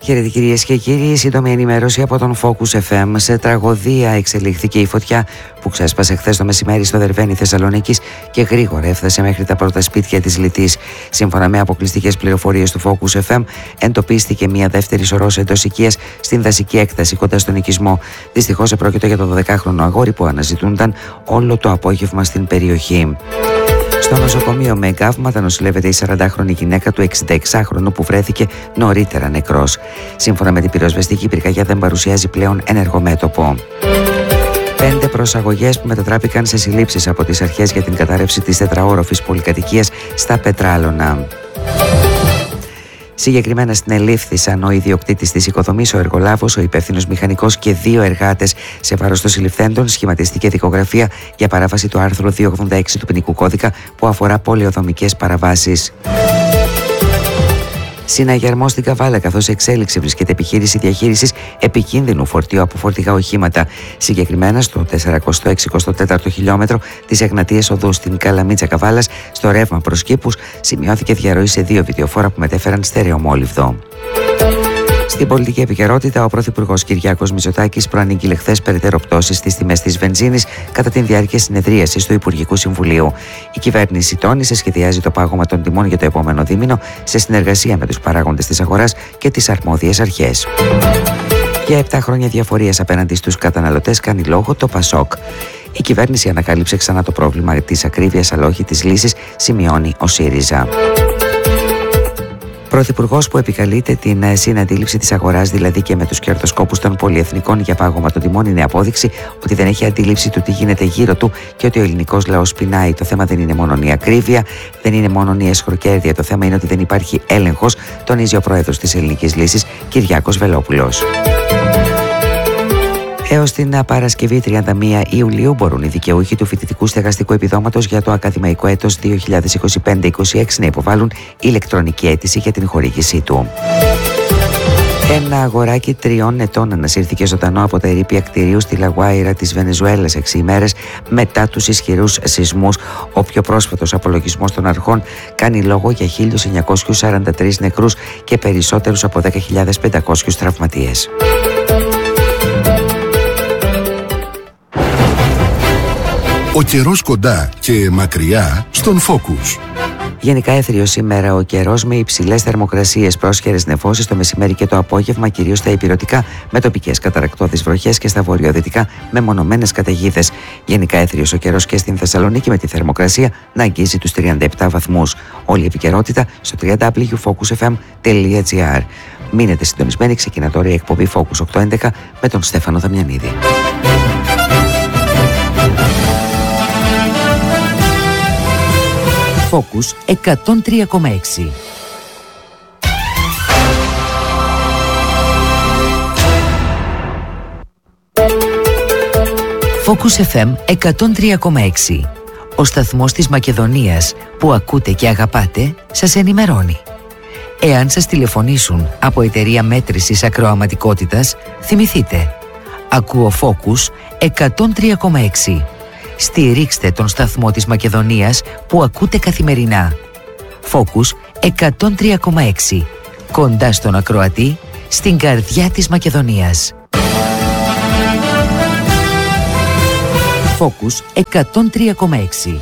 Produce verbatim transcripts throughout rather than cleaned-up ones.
Χαίρετε κυρίες και κύριοι, σύντομη ενημέρωση από τον Focus εφ εμ. Σε τραγωδία εξελίχθηκε η φωτιά που ξέσπασε χθες το μεσημέρι στο Δερβένι Θεσσαλονίκης και γρήγορα έφτασε μέχρι τα πρώτα σπίτια της Λυτής. Σύμφωνα με αποκλειστικές πληροφορίες του Focus εφ εμ, εντοπίστηκε μια δεύτερη σωρός εντός οικίας στην δασική έκταση κοντά στον οικισμό. Δυστυχώς επρόκειτο για το δωδεκάχρονο αγόρι που αναζητούνταν όλο το απόγευμα στην περιοχή. Στο νοσοκομείο με εγκάβματα νοσηλεύεται η σαραντάχρονη γυναίκα του εξηνταεξάχρονου που βρέθηκε νωρίτερα νεκρός. Σύμφωνα με την πυροσβεστική πυρκαγιά δεν παρουσιάζει πλέον ενεργό μέτωπο. Πέντε προσαγωγές που μετατράπηκαν σε συλλήψεις από τις αρχές για την κατάρρευση της τετραόροφης πολυκατοικίας στα Πετράλωνα. Συγκεκριμένα συνελήφθησαν ο ιδιοκτήτης της οικοδομής, ο εργολάβος, ο υπεύθυνος μηχανικός και δύο εργάτες. Σε βάρος των συλληφθέντων σχηματίστηκε δικογραφία για παράβαση του άρθρου διακόσια ογδόντα έξι του ποινικού κώδικα που αφορά πολεοδομικές παραβάσεις. Συναγερμό στην Καβάλα, καθώς εξέλιξη βρίσκεται επιχείρηση διαχείρισης επικίνδυνου φορτίου από φορτηγά οχήματα. Συγκεκριμένα στο τετρακόσια εξήντα τέταρτο χιλιόμετρο της Εγνατίας Οδού στην Καλαμίτσα Καβάλας, στο ρεύμα προς Κήπους, σημειώθηκε διαρροή σε δύο βιντεοφόρα που μετέφεραν στερεομόλιβδο. Στην πολιτική επικαιρότητα, ο Πρωθυπουργός Κυριάκος Μητσοτάκης προανήγγειλε χθες περαιτέρω πτώσεις στις τιμές της βενζίνης κατά την διάρκεια συνεδρίασης του Υπουργικού Συμβουλίου. Η κυβέρνηση τόνισε σχεδιάζει το πάγωμα των τιμών για το επόμενο δίμηνο σε συνεργασία με τους παράγοντες της αγοράς και τις αρμόδιες αρχές. Για επτά χρόνια διαφορίας απέναντι στους καταναλωτές κάνει λόγο το ΠΑΣΟΚ. Η κυβέρνηση ανακάλυψε ξανά το πρόβλημα της ακρίβειας, αλλά όχι της λύσης, σημειώνει ο ΣΥΡΙΖΑ. Πρωθυπουργός που επικαλείται την συναντήληψη της αγοράς, δηλαδή και με τους κερδοσκόπους των πολυεθνικών για πάγωμα των τιμών, είναι απόδειξη ότι δεν έχει αντίληψη του τι γίνεται γύρω του και ότι ο ελληνικός λαός πεινάει. Το θέμα δεν είναι μόνο η ακρίβεια, δεν είναι μόνο η εσχροκέρδεια. Το θέμα είναι ότι δεν υπάρχει έλεγχος, τονίζει ο πρόεδρος της Ελληνικής Λύσης, Κυριάκος Βελόπουλος. Έως την Παρασκευή τριάντα μία Ιουλίου μπορούν οι δικαιούχοι του φοιτητικού στεγαστικού επιδόματος για το ακαδημαϊκό έτος δύο χιλιάδες είκοσι πέντε είκοσι έξι να υποβάλουν ηλεκτρονική αίτηση για την χορήγησή του. Ένα αγοράκι τριών ετών ανασύρθηκε ζωντανό από τα ερείπια κτηρίου στη Λαγουάιρα της Βενεζουέλας έξι ημέρες μετά τους ισχυρούς σεισμούς. Ο πιο πρόσφατος απολογισμός των αρχών κάνει λόγο για χίλιους εννιακόσιους σαράντα τρεις νεκρούς και περισσότερους από δέκα χιλιάδες πεντακόσιους τραυματίες. Ο καιρός κοντά και μακριά στον Focus. Γενικά έθριος σήμερα ο καιρός με υψηλές θερμοκρασίες, πρόσχερες νεφώσεις το μεσημέρι και το απόγευμα, κυρίως στα ηπειρωτικά, με τοπικές καταρρακτώδεις βροχές και στα βορειοδυτικά με μονομένες καταιγίδες. Γενικά έθριος ο καιρός και στην Θεσσαλονίκη με τη θερμοκρασία να αγγίζει τους τριάντα επτά βαθμούς. Όλη η επικαιρότητα στο double-u double-u double-u τελεία focus f m τελεία g r. Μείνετε συντονισμένοι, ξεκινά τώρα η εκπομπή Focus οκτακόσια έντεκα με τον Στέφανο Δαμιανίδη. Focus εκατόν τρία κόμμα έξι. Focus εφ εμ εκατόν τρία κόμμα έξι. Ο σταθμός της Μακεδονίας που ακούτε και αγαπάτε σας ενημερώνει. Εάν σας τηλεφωνήσουν από εταιρεία μέτρησης ακροαματικότητας, θυμηθείτε. Ακούω Focus εκατόν τρία κόμμα έξι. Στηρίξτε τον σταθμό της Μακεδονίας που ακούτε καθημερινά. Focus εκατόν τρία κόμμα έξι. Κοντά στον ακροατή, στην καρδιά της Μακεδονίας. Focus εκατόν τρία κόμμα έξι.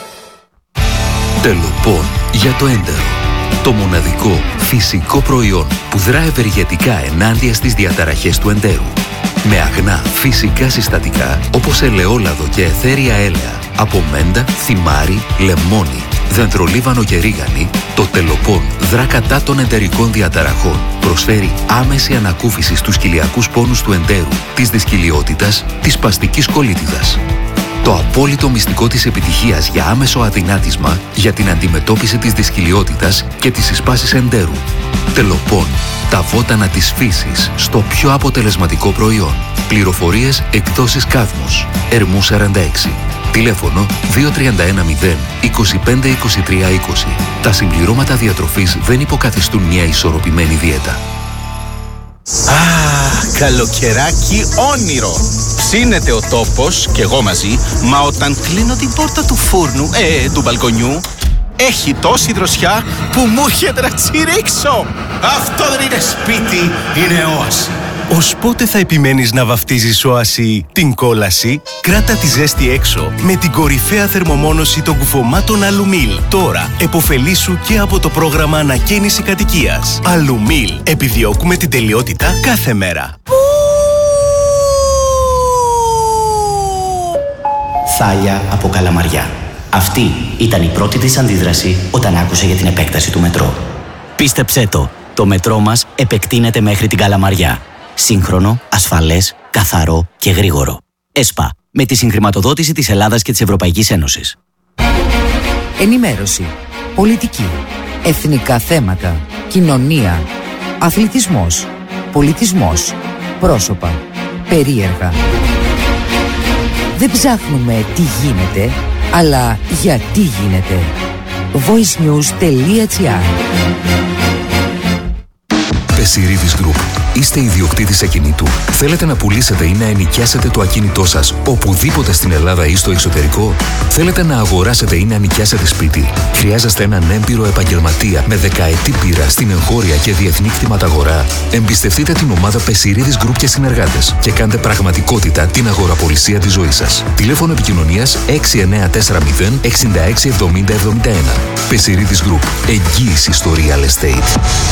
Τελοπών για το έντερο. Το μοναδικό φυσικό προϊόν που δρά ευεργετικά ενάντια στις διαταραχές του εντέρου. Με αγνά φυσικά συστατικά όπως ελαιόλαδο και αιθέρια έλαια, από μέντα, θυμάρι, λεμόνι, δεντρολίβανο και ρίγανη, το Τελοπών δρά κατά των εντερικών διαταραχών. Προσφέρει άμεση ανακούφιση στους κοιλιακούς πόνους του εντέρου, της δυσκυλιότητας, της σπαστικής κολίτιδας. Το απόλυτο μυστικό της επιτυχίας για άμεσο αδυνάτισμα για την αντιμετώπιση της δυσκυλιότητας και της συσπάσης εντέρου. Τελοπών, τα βότανα της φύσης στο πιο αποτελεσματικό προϊόν. Πληροφορίες εκδόσεις Κάδμος, Ερμού σαράντα έξι. Τηλέφωνο δύο τρία ένα μηδέν είκοσι πέντε είκοσι τρία είκοσι. Τα συμπληρώματα διατροφής δεν υποκαθιστούν μια ισορροπημένη δίαιτα. Α, καλοκαιράκι όνειρο! Ψήνεται ο τόπος και εγώ μαζί, μα όταν κλείνω την πόρτα του φούρνου, ε, του μπαλκονιού, έχει τόση δροσιά που μου έρχεται να τσιρίξω. Αυτό δεν είναι σπίτι, είναι όαση. Ως πότε θα επιμένεις να βαφτίζεις όαση την κόλαση? Κράτα τη ζέστη έξω με την κορυφαία θερμομόνωση των κουφωμάτων Αλουμίλ. Τώρα εποφελήσου και από το πρόγραμμα ανακαίνιση κατοικίας. Αλουμίλ. Επιδιώκουμε την τελειότητα κάθε μέρα. Θάλια από Καλαμαριά. Αυτή ήταν η πρώτη της αντίδραση όταν άκουσε για την επέκταση του μετρό. Πίστεψέ το, το μετρό μας επεκτείνεται μέχρι την Καλαμαριά. Σύγχρονο, ασφαλές, καθαρό και γρήγορο. ΕΣΠΑ, με τη συγχρηματοδότηση της Ελλάδας και της Ευρωπαϊκής Ένωσης. Ενημέρωση, πολιτική, εθνικά θέματα, κοινωνία, αθλητισμός, πολιτισμός, πρόσωπα, περίεργα. Δεν ψάχνουμε τι γίνεται, αλλά γιατί γίνεται. voicenews.gr Πεσιρίδης Group. Είστε ιδιοκτήτης ακινήτου. Θέλετε να πουλήσετε ή να ενοικιάσετε το ακίνητό σας οπουδήποτε στην Ελλάδα ή στο εξωτερικό? Θέλετε να αγοράσετε ή να νοικιάσετε σπίτι? Χρειάζεστε έναν έμπειρο επαγγελματία με δεκαετή πείρα στην εγχώρια και διεθνή κτηματαγορά? Εμπιστευτείτε την ομάδα Πεσιρίδης Group και συνεργάτες και κάντε πραγματικότητα την αγοραπολισία της ζωής σας. Τηλέφωνο επικοινωνίας έξι εννιά τέσσερα μηδέν έξι έξι εβδομήντα εβδομήντα ένα. Πεσιρίδης Group. Εγγύηση στο real estate.